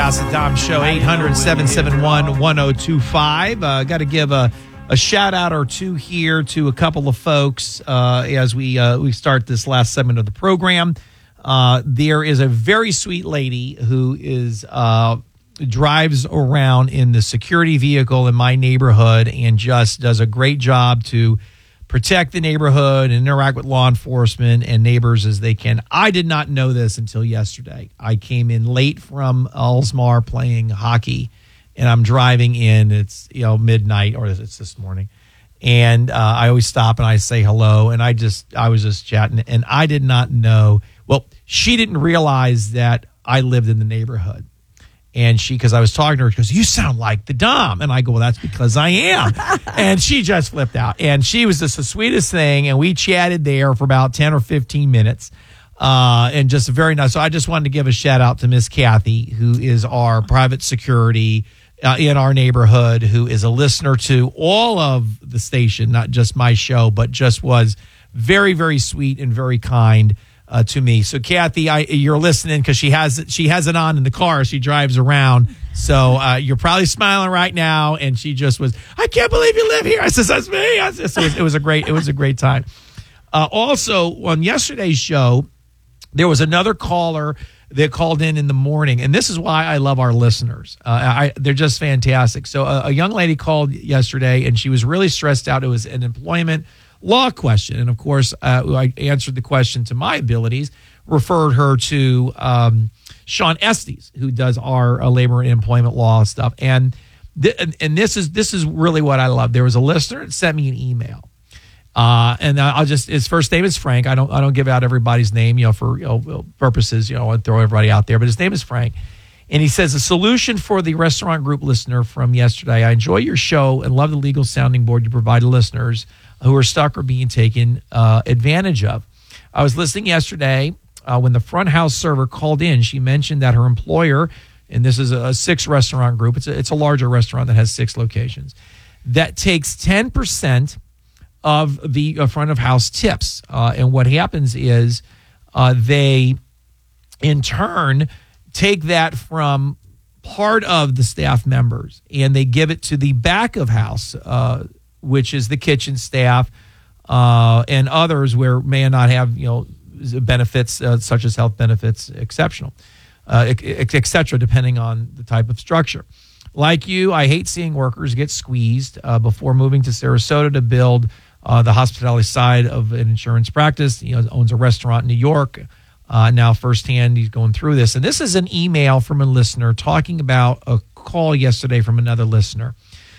Ask the Dom Show, 800-771-1025. Got to give a shout out or two here to a couple of folks as we start this last segment of the program. There is a very sweet lady who is drives around in the security vehicle in my neighborhood and just does a great job to protect the neighborhood and interact with law enforcement and neighbors as they can. I did not know this until yesterday. I came in late from Alsmar playing hockey, and I'm driving in. It's midnight, or it's this morning, and I always stop and I say hello. And I was just chatting, and I did not know. Well, she didn't realize that I lived in the neighborhood. And because I was talking to her, she goes, "You sound like the Dom." And I go, "Well, that's because I am." And she just flipped out. And she was just the sweetest thing. And we chatted there for about 10 or 15 minutes. And just very nice. So I just wanted to give a shout out to Miss Kathy, who is our private security in our neighborhood, who is a listener to all of the station, not just my show, but just was very, very sweet and very kind to me. So Kathy, you're listening because she has it on in the car. She drives around. So you're probably smiling right now. And she just was, "I can't believe you live here." I says, "That's me." So it was a great time. Also on yesterday's show, there was another caller that called in the morning. And this is why I love our listeners. They're just fantastic. So a young lady called yesterday and she was really stressed out. It was an employment law question. And of course, I answered the question to my abilities, referred her to Sean Estes, who does our labor and employment law stuff. And this is really what I love. There was a listener that sent me an email. And his first name is Frank. I don't give out everybody's name, for purposes, I throw everybody out there, but his name is Frank. And he says, "A solution for the restaurant group listener from yesterday. I enjoy your show and love the legal sounding board you provide to listeners who are stuck or being taken advantage of. I was listening yesterday when the front house server called in. She mentioned that her employer, and this is a 6-restaurant group. It's a larger restaurant that has 6 locations, that takes 10% of the front of house tips. And what happens is they, in turn, take that from part of the staff members and they give it to the back of house, which is the kitchen staff and others where may not have benefits such as health benefits, exceptional, et cetera, depending on the type of structure. Like you, I hate seeing workers get squeezed. Before moving to Sarasota to build the hospitality side of an insurance practice, owns a restaurant in New York. Now firsthand, he's going through this. And this is an email from a listener talking about a call yesterday from another listener.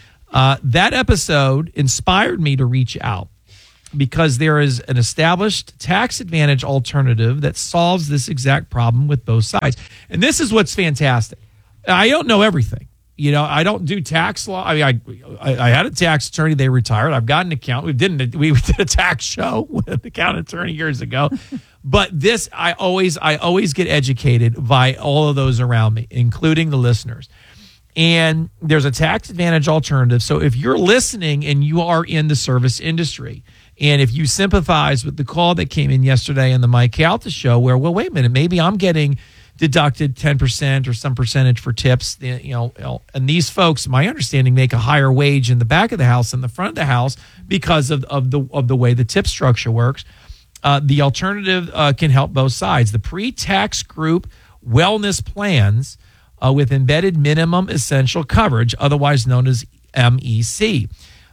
That episode inspired me to reach out because there is an established tax advantage alternative that solves this exact problem with both sides. And this is what's fantastic. I don't know everything. I don't do tax law. I mean, I had a tax attorney. They retired. I've got an accountant. We did a tax show with an accountant attorney years ago. But this, I always get educated by all of those around me, including the listeners. And there's a tax advantage alternative. So if you're listening and you are in the service industry, and if you sympathize with the call that came in yesterday in the Mike Calta show, where, well, wait a minute, maybe I'm getting deducted 10% or some percentage for tips, and these folks, my understanding, make a higher wage in the back of the house than the front of the house because of the way the tip structure works. The alternative can help both sides. The pre-tax group wellness plans with embedded minimum essential coverage, otherwise known as MEC.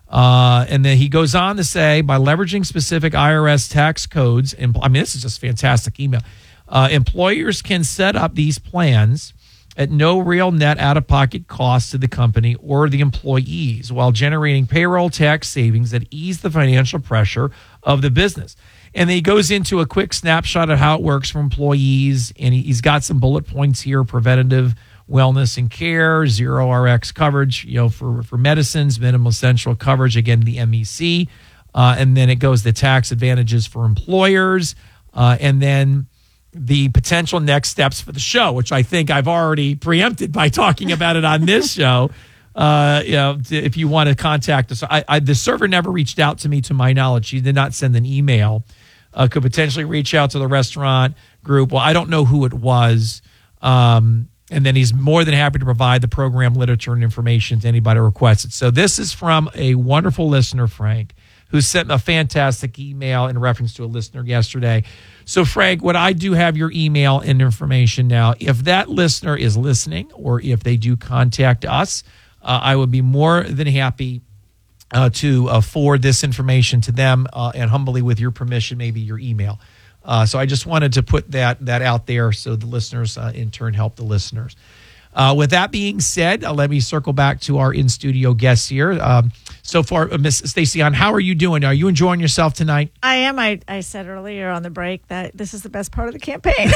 And then he goes on to say, by leveraging specific IRS tax codes, this is just fantastic email. Employers can set up these plans at no real net out-of-pocket cost to the company or the employees while generating payroll tax savings that ease the financial pressure of the business. And then he goes into a quick snapshot of how it works for employees, and he's got some bullet points here: preventative wellness and care, zero RX coverage, for medicines, minimal essential coverage, again, the MEC. And then it goes the tax advantages for employers, and then the potential next steps for the show, which I think I've already preempted by talking about it on this show. If you want to contact us, the server never reached out to me, to my knowledge. She did not send an email. Could potentially reach out to the restaurant group. Well, I don't know who it was. And then he's more than happy to provide the program literature and information to anybody who requests it. So this is from a wonderful listener, Frank, who sent a fantastic email in reference to a listener yesterday. So, Frank, what I do have your email and information now. If that listener is listening or if they do contact us, I would be more than happy to forward this information to them and humbly, with your permission, maybe your email. So I just wanted to put that out there so the listeners in turn help the listeners. With that being said, let me circle back to our in-studio guests here. So far, Miss Stacey, how are you doing? Are you enjoying yourself tonight? I am. I said earlier on the break that this is the best part of the campaign.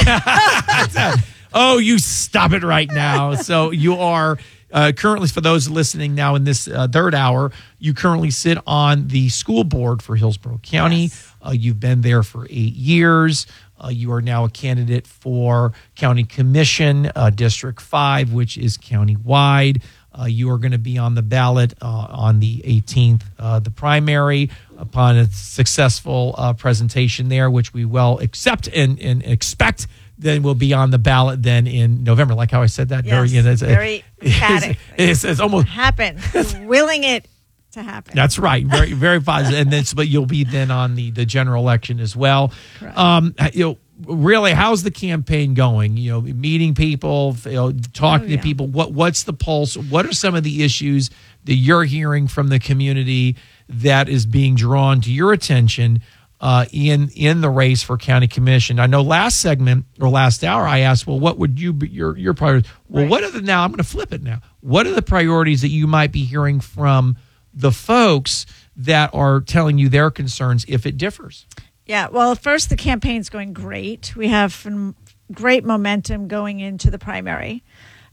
Oh, you stop it right now. So you are currently, for those listening now in this third hour, you currently sit on the school board for Hillsborough County. Yes. You've been there for 8 years. You are now a candidate for County Commission, District 5, which is county-wide. You are going to be on the ballot on the 18th, the primary, upon a successful presentation there, which we will accept and expect. Then we'll be on the ballot then in November. Like how I said that? Yes, very emphatic. It's almost happen. Willing it to happen. That's right. Very, very positive. And then, but you'll be then on the general election as well. Really, how's the campaign going? Meeting people, talking to people. What's the pulse? What are some of the issues that you're hearing from the community that is being drawn to your attention in the race for county commission? I know last segment or last hour I asked, well, what would you be your priorities? Well, right. What are now? I'm going to flip it now. What are the priorities that you might be hearing from the folks that are telling you their concerns if it differs? Yeah, well, first, the campaign's going great. We have great momentum going into the primary.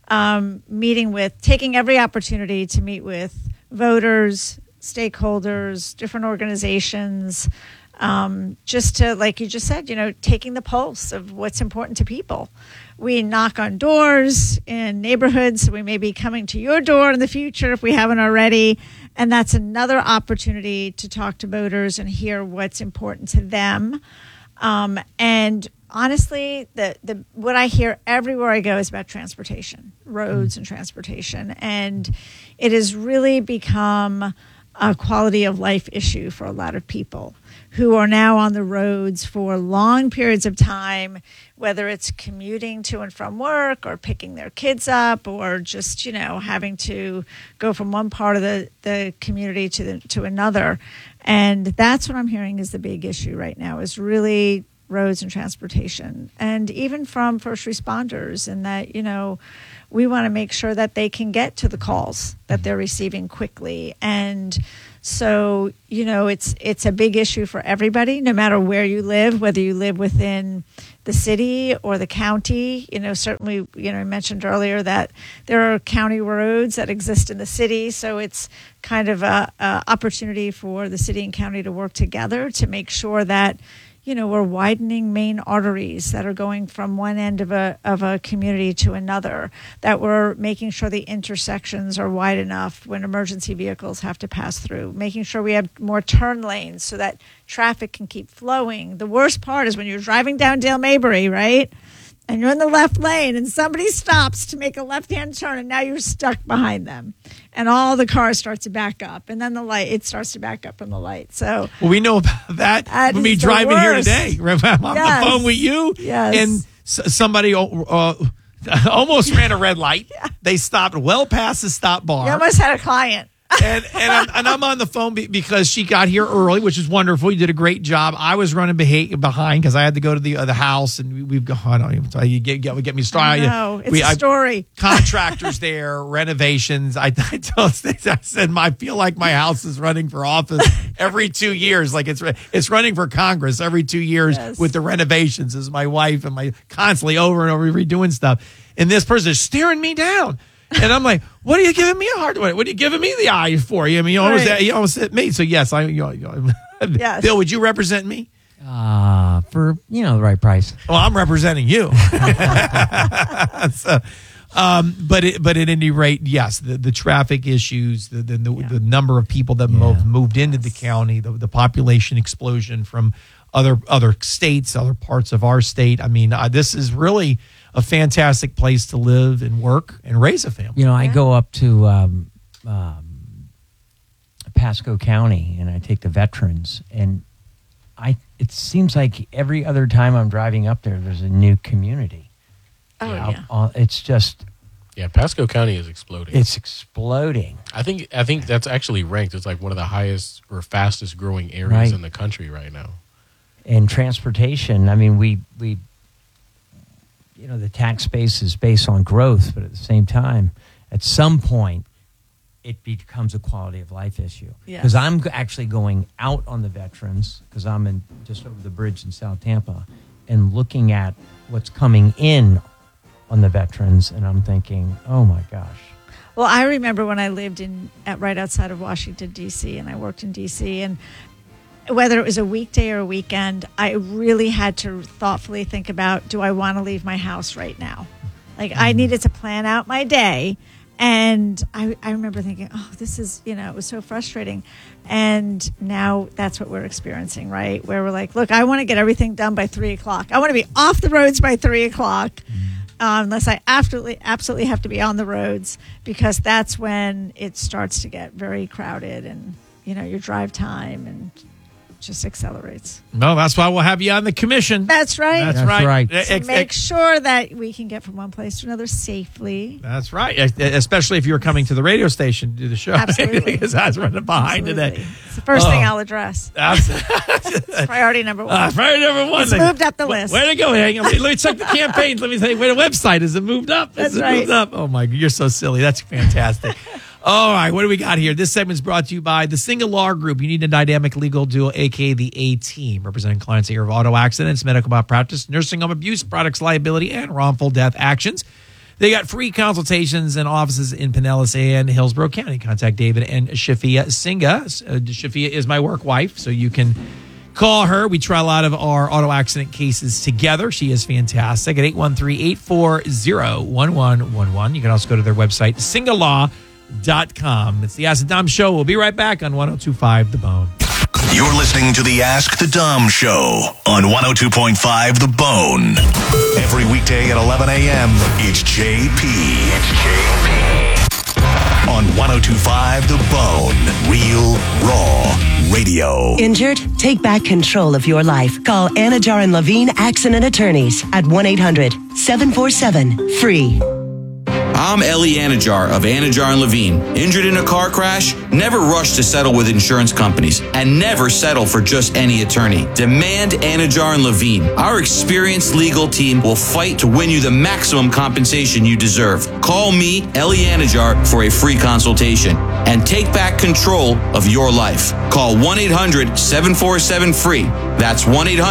Taking every opportunity to meet with voters, stakeholders, different organizations, just to, like you just said, taking the pulse of what's important to people. We knock on doors in neighborhoods. We may be coming to your door in the future if we haven't already. And that's another opportunity to talk to voters and hear what's important to them. And honestly, what I hear everywhere I go is about transportation, roads and transportation. And it has really become a quality of life issue for a lot of people who are now on the roads for long periods of time, whether it's commuting to and from work or picking their kids up or just, having to go from one part of the community to another. And that's what I'm hearing is the big issue right now is really roads and transportation. And even from first responders, and that, we want to make sure that they can get to the calls that they're receiving quickly. And so, it's a big issue for everybody, no matter where you live, whether you live within the city or the county. Certainly, I mentioned earlier that there are county roads that exist in the city. So it's kind of a opportunity for the city and county to work together to make sure that we're widening main arteries that are going from one end of a community to another, that we're making sure the intersections are wide enough when emergency vehicles have to pass through, making sure we have more turn lanes so that traffic can keep flowing. The worst part is when you're driving down Dale Mabry, right? And you're in the left lane and somebody stops to make a left-hand turn and now you're stuck behind them. And all the cars start to back up. And then it starts to back up from the light. So we know about that when we driving here today. I'm on the phone with you. Yes. And somebody almost ran a red light. Yeah. They stopped well past the stop bar. You almost had a client. and I'm on the phone because she got here early, which is wonderful. You did a great job. I was running behind because I had to go to the house, and we've gone. I don't even tell you, get me started. No, it's a story. Contractors there, renovations. I told Stacey, I said, I feel like my house is running for office every 2 years. Like it's running for Congress every 2 years with the renovations. As my wife and my constantly over and over redoing stuff, and this person is staring me down. And I'm like, what are you giving me a hard way? What are you giving me the eye for? You almost hit me. So yes, yes. Bill, would you represent me? For the right price. Well, I'm representing you. So, but at any rate, yes, the traffic issues, the number of people that moved into the county, the population explosion from other states, other parts of our state. I mean, this is really a fantastic place to live and work and raise a family. You know, I go up to Pasco County and I take the veterans, and it seems like every other time I'm driving up there, there's a new community. Oh, yeah. It's just... Yeah, Pasco County is exploding. It's exploding. I think that's actually ranked as like one of the highest or fastest growing areas in the country right now. And transportation, I mean, we the tax base is based on growth, but at the same time, at some point, it becomes a quality of life issue. Because I'm actually going out on the veterans, because I'm in just over the bridge in South Tampa, and looking at what's coming in on the veterans, and I'm thinking, oh my gosh. Well, I remember when I lived right outside of Washington, D.C., and I worked in D.C., and whether it was a weekday or a weekend, I really had to thoughtfully think about, do I want to leave my house right now? Like, I needed to plan out my day, and I remember thinking, oh, this is, it was so frustrating. And now that's what we're experiencing, right? Where we're like, look, I want to get everything done by 3 o'clock. I want to be off the roads by 3 o'clock. Unless I absolutely have to be on the roads, because that's when it starts to get very crowded, and your drive time and just accelerates. No, that's why we'll have you on the commission. That's right. That's right. So make sure that we can get from one place to another safely. That's right. Especially if you're coming to the radio station to do the show. Absolutely. Because I was running behind today. It's the first thing I'll address. It's priority number one. Priority number one. It's moved up the list. Where to go? Hang on. Let me check the campaigns. Let me say, where the website is it moved up? That's is it right. moved up? Oh my, you're so silly. That's fantastic. All right, what do we got here? This segment is brought to you by the Single Law Group. You need a dynamic legal duo, a.k.a. the A-Team, representing clients here of auto accidents, medical malpractice, nursing home abuse, products liability, and wrongful death actions. They got free consultations and offices in Pinellas and Hillsborough County. Contact David and Shafia Singha. Shafia is my work wife, so you can call her. We try a lot of our auto accident cases together. She is fantastic at 813-840-1111. You can also go to their website, singlelaw.com. It's the Ask the Dom Show. We'll be right back on 102.5 The Bone. You're listening to the Ask the Dom Show on 102.5 The Bone. Every weekday at 11 a.m., it's JP. On 102.5 The Bone. Real, raw radio. Injured? Take back control of your life. Call Anajar and Levine Accident Attorneys at 1-800-747-FREE. I'm Ellie Anajar of Anajar & Levine. Injured in a car crash? Never rush to settle with insurance companies, and never settle for just any attorney. Demand Anajar & Levine. Our experienced legal team will fight to win you the maximum compensation you deserve. Call me, Ellie Anajar, for a free consultation and take back control of your life. Call 1-800-747-FREE. That's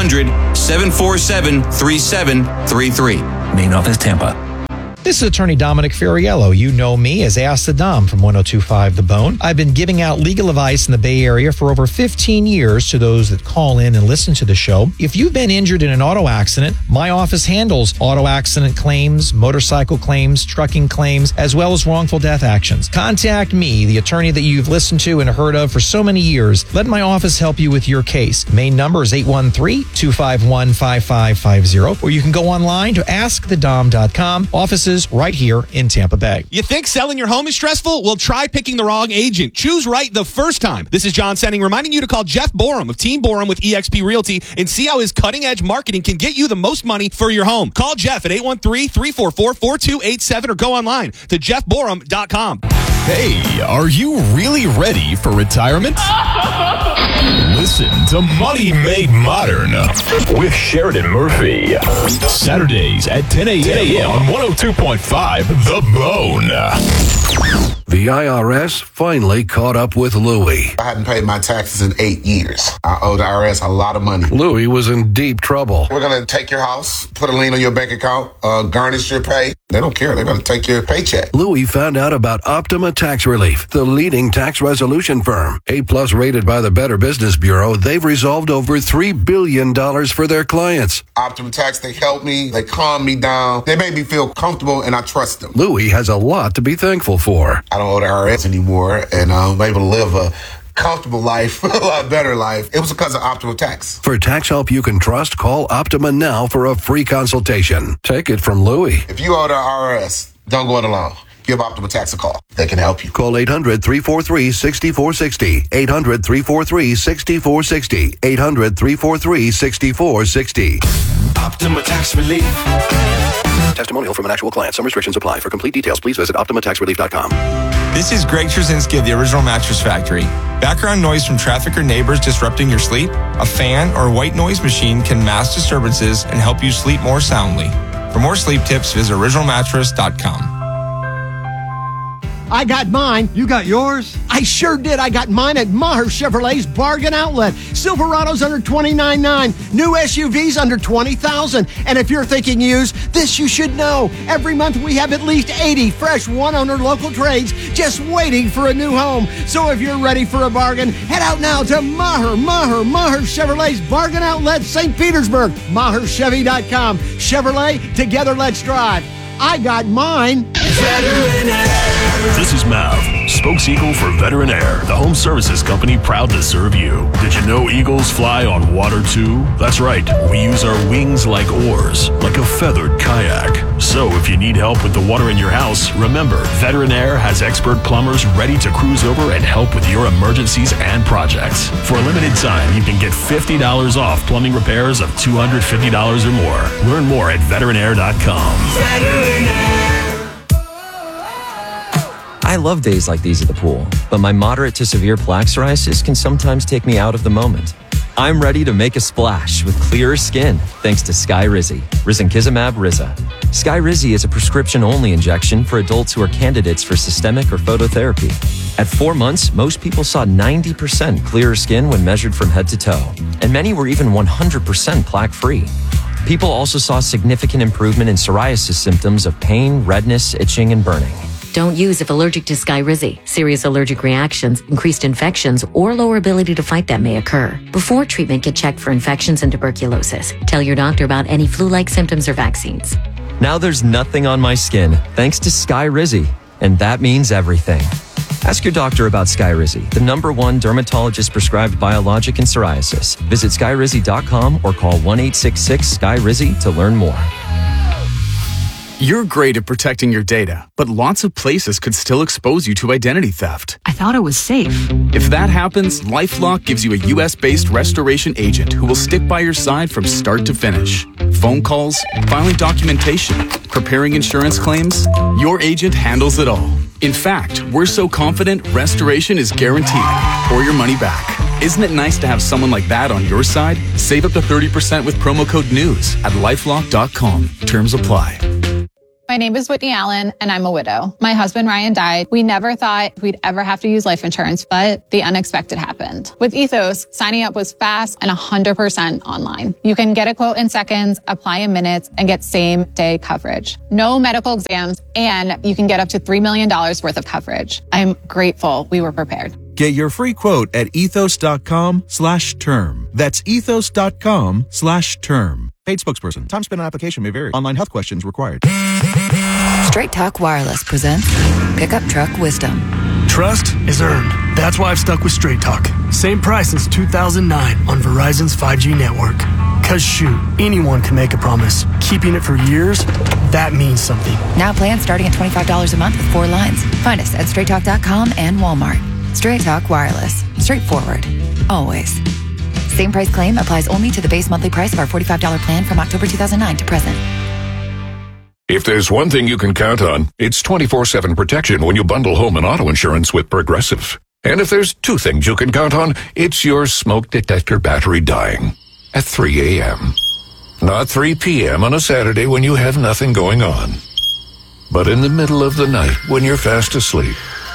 1-800-747-3733. Main office, Tampa. This is attorney Dominic Ferriello. You know me as Ask the Dom from 102.5 The Bone. I've been giving out legal advice in the Bay Area for over 15 years to those that call in and listen to the show. If you've been injured in an auto accident, my office handles auto accident claims, motorcycle claims, trucking claims, as well as wrongful death actions. Contact me, the attorney that you've listened to and heard of for so many years. Let my office help you with your case. Main number is 813-251-5550, or you can go online to askthedom.com. Offices right here in Tampa Bay. You think selling your home is stressful? Well, try picking the wrong agent. Choose right the first time. This is John Senning reminding you to call Jeff Borum of Team Borum with eXp Realty and see how his cutting-edge marketing can get you the most money for your home. Call Jeff at 813-344-4287 or go online to jeffborum.com. Hey, are you really ready for retirement? Listen to Money Made Modern with Sheridan Murphy. Saturdays at 10 a.m. on 102.5 The Bone. The IRS finally caught up with Louie. I hadn't paid my taxes in 8 years. I owe the IRS a lot of money. Louie was in deep trouble. We're going to take your house, put a lien on your bank account, garnish your pay. They don't care. They're going to take your paycheck. Louie found out about Optima Tax Relief, the leading tax resolution firm. A-plus rated by the Better Business Bureau, they've resolved over $3 billion for their clients. Optima Tax, they helped me. They calmed me down. They made me feel comfortable, and I trust them. Louie has a lot to be thankful for. I don't owe the IRS anymore, and I'm able to live a comfortable life, a lot better life. It was because of Optima Tax. For tax help you can trust, call Optima now for a free consultation. Take it from Louie. If you owe the IRS, don't go it alone. Give Optima Tax a call. They can help you. Call 800-343-6460. 800-343-6460. 800-343-6460. Optima Tax Relief. Testimonial from an actual client. Some restrictions apply. For complete details, please visit OptimaTaxRelief.com. This is Greg Trzynski of the Original Mattress Factory. Background noise from traffic or neighbors disrupting your sleep? A fan or white noise machine can mask disturbances and help you sleep more soundly. For more sleep tips, visit OriginalMattress.com. I got mine. You got yours? I sure did. I got mine at Maher Chevrolet's Bargain Outlet. Silverado's under $29,900. New SUVs under $20,000. And if you're thinking used, this you should know. Every month we have at least 80 fresh one-owner local trades just waiting for a new home. So if you're ready for a bargain, head out now to Maher Chevrolet's Bargain Outlet, St. Petersburg. MaherChevy.com. Chevrolet, together let's drive. I got mine. This is Mav, spokes eagle for Veteran Air, the home services company proud to serve you. Did you know eagles fly on water too? That's right, we use our wings like oars, like a feathered kayak. So if you need help with the water in your house, remember, Veteran Air has expert plumbers ready to cruise over and help with your emergencies and projects. For a limited time, you can get $50 off plumbing repairs of $250 or more. Learn more at veteranair.com. I love days like these at the pool, but my moderate to severe plaque psoriasis can sometimes take me out of the moment. I'm ready to make a splash with clearer skin thanks to Skyrizi, Risankizumab Riza. Skyrizi is a prescription-only injection for adults who are candidates for systemic or phototherapy. At 4 months, most people saw 90% clearer skin when measured from head to toe, and many were even 100% plaque-free. People also saw significant improvement in psoriasis symptoms of pain, redness, itching, and burning. Don't use if allergic to Skyrizi. Serious allergic reactions, increased infections, or lower ability to fight them may occur. Before treatment, get checked for infections and tuberculosis. Tell your doctor about any flu-like symptoms or vaccines. Now there's nothing on my skin thanks to Skyrizi, and that means everything. Ask your doctor about Skyrizi, the #1 dermatologist-prescribed biologic in psoriasis. Visit Skyrizi.com or call 1-866-SKYRIZI to learn more. You're great at protecting your data, but lots of places could still expose you to identity theft. I thought it was safe. If that happens, LifeLock gives you a U.S.-based restoration agent who will stick by your side from start to finish. Phone calls, filing documentation, preparing insurance claims, your agent handles it all. In fact, we're so confident restoration is guaranteed or your money back. Isn't it nice to have someone like that on your side? Save up to 30% with promo code NEWS at LifeLock.com. Terms apply. My name is Whitney Allen, and I'm a widow. My husband, Ryan, died. We never thought we'd ever have to use life insurance, but the unexpected happened. With Ethos, signing up was fast and 100% online. You can get a quote in seconds, apply in minutes, and get same-day coverage. No medical exams, and you can get up to $3 million worth of coverage. I'm grateful we were prepared. Get your free quote at ethos.com/term. That's ethos.com/term. Paid spokesperson. Time spent on application may vary. Online health questions required. Straight Talk Wireless presents Pickup Truck Wisdom. Trust is earned. That's why I've stuck with Straight Talk. Same price since 2009 on Verizon's 5G network. Cause shoot, anyone can make a promise. Keeping it for years, that means something. Now plans starting at $25 a month with 4 lines. Find us at straighttalk.com and Walmart. Straight Talk Wireless. Straightforward. Always. Same price claim applies only to the base monthly price of our $45 plan from October 2009 to present. If there's one thing you can count on, it's 24/7 protection when you bundle home and auto insurance with Progressive. And if there's 2 things you can count on, it's your smoke detector battery dying at 3 a.m. Not 3 p.m. on a Saturday when you have nothing going on, but in the middle of the night when you're fast asleep.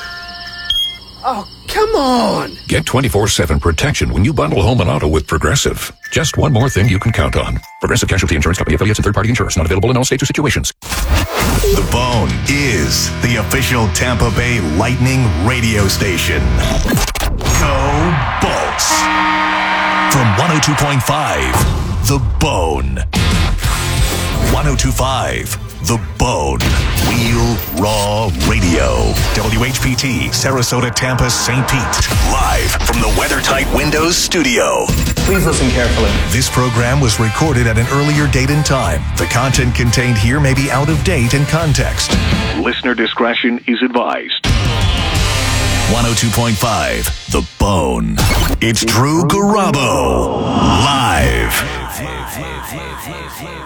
Oh, come on! Get 24/7 protection when you bundle home and auto with Progressive. Just one more thing you can count on. Progressive Casualty Insurance Company, affiliates, and third-party insurers. Not available in all states or situations. The Bone is the official Tampa Bay Lightning radio station. Go Bolts! From 102.5, The Bone. 102.5, The Bone. Real Raw Radio. Radio. WHPT, Sarasota, Tampa, St. Pete. Live from the WeatherTight Windows studio. Please listen carefully. This program was recorded at an earlier date and time. The content contained here may be out of date and context. Listener discretion is advised. 102.5, The Bone. It's Drew Garabo. Live.